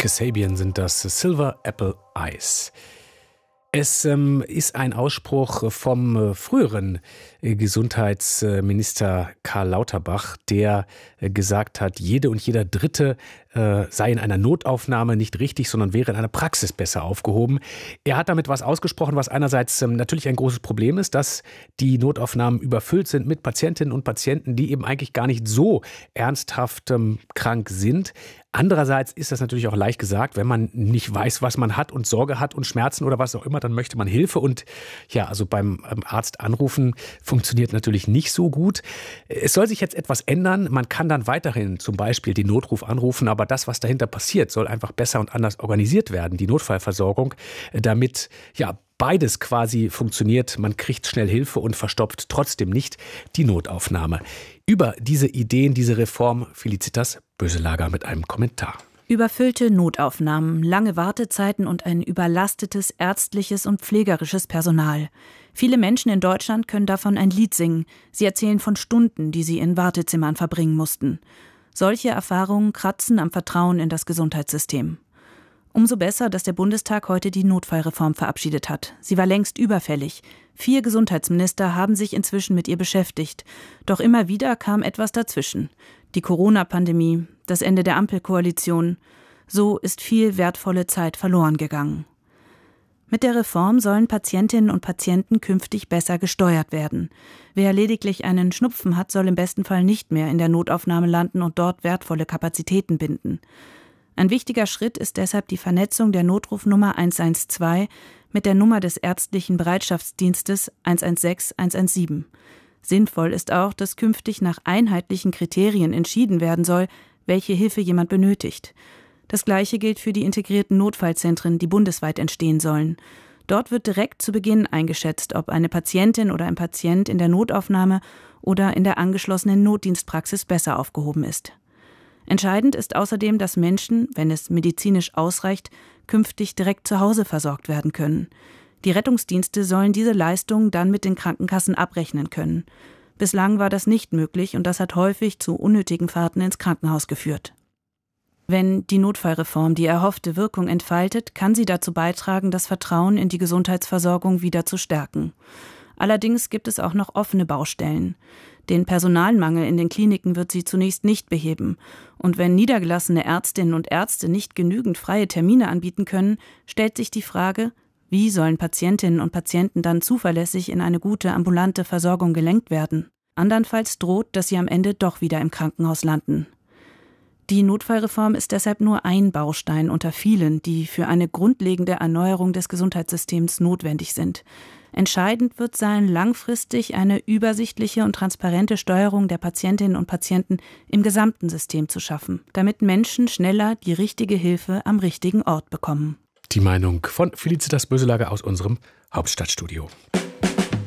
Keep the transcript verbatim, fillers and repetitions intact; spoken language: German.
Kasabian sind das, Silver Apple Eyes. Es ähm, ist ein Ausspruch vom äh, früheren äh, Gesundheitsminister Karl Lauterbach, der äh, gesagt hat, jede und jeder Dritte äh, sei in einer Notaufnahme nicht richtig, sondern wäre in einer Praxis besser aufgehoben. Er hat damit was ausgesprochen, was einerseits ähm, natürlich ein großes Problem ist, dass die Notaufnahmen überfüllt sind mit Patientinnen und Patienten, die eben eigentlich gar nicht so ernsthaft ähm, krank sind. Andererseits ist das natürlich auch leicht gesagt, wenn man nicht weiß, was man hat und Sorge hat und Schmerzen oder was auch immer, dann möchte man Hilfe. Und ja, also beim Arzt anrufen funktioniert natürlich nicht so gut. Es soll sich jetzt etwas ändern. Man kann dann weiterhin zum Beispiel den Notruf anrufen, aber das, was dahinter passiert, soll einfach besser und anders organisiert werden, die Notfallversorgung, damit ja beides quasi funktioniert. Man kriegt schnell Hilfe und verstopft trotzdem nicht die Notaufnahme. Über diese Ideen, diese Reform, Felicitas Böselager mit einem Kommentar. Überfüllte Notaufnahmen, lange Wartezeiten und ein überlastetes ärztliches und pflegerisches Personal. Viele Menschen in Deutschland können davon ein Lied singen. Sie erzählen von Stunden, die sie in Wartezimmern verbringen mussten. Solche Erfahrungen kratzen am Vertrauen in das Gesundheitssystem. Umso besser, dass der Bundestag heute die Notfallreform verabschiedet hat. Sie war längst überfällig. Vier Gesundheitsminister haben sich inzwischen mit ihr beschäftigt. Doch immer wieder kam etwas dazwischen. Die Corona-Pandemie, das Ende der Ampelkoalition. So ist viel wertvolle Zeit verloren gegangen. Mit der Reform sollen Patientinnen und Patienten künftig besser gesteuert werden. Wer lediglich einen Schnupfen hat, soll im besten Fall nicht mehr in der Notaufnahme landen und dort wertvolle Kapazitäten binden. Ein wichtiger Schritt ist deshalb die Vernetzung der Notrufnummer eins eins zwei mit der Nummer des ärztlichen Bereitschaftsdienstes eins eins sechs eins eins sieben. Sinnvoll ist auch, dass künftig nach einheitlichen Kriterien entschieden werden soll, welche Hilfe jemand benötigt. Das Gleiche gilt für die integrierten Notfallzentren, die bundesweit entstehen sollen. Dort wird direkt zu Beginn eingeschätzt, ob eine Patientin oder ein Patient in der Notaufnahme oder in der angeschlossenen Notdienstpraxis besser aufgehoben ist. Entscheidend ist außerdem, dass Menschen, wenn es medizinisch ausreicht, künftig direkt zu Hause versorgt werden können. Die Rettungsdienste sollen diese Leistungen dann mit den Krankenkassen abrechnen können. Bislang war das nicht möglich und das hat häufig zu unnötigen Fahrten ins Krankenhaus geführt. Wenn die Notfallreform die erhoffte Wirkung entfaltet, kann sie dazu beitragen, das Vertrauen in die Gesundheitsversorgung wieder zu stärken. Allerdings gibt es auch noch offene Baustellen. Den Personalmangel in den Kliniken wird sie zunächst nicht beheben. Und wenn niedergelassene Ärztinnen und Ärzte nicht genügend freie Termine anbieten können, stellt sich die Frage, wie sollen Patientinnen und Patienten dann zuverlässig in eine gute ambulante Versorgung gelenkt werden? Andernfalls droht, dass sie am Ende doch wieder im Krankenhaus landen. Die Notfallreform ist deshalb nur ein Baustein unter vielen, die für eine grundlegende Erneuerung des Gesundheitssystems notwendig sind. Entscheidend wird sein, langfristig eine übersichtliche und transparente Steuerung der Patientinnen und Patienten im gesamten System zu schaffen, damit Menschen schneller die richtige Hilfe am richtigen Ort bekommen. Die Meinung von Felicitas Böselager aus unserem Hauptstadtstudio.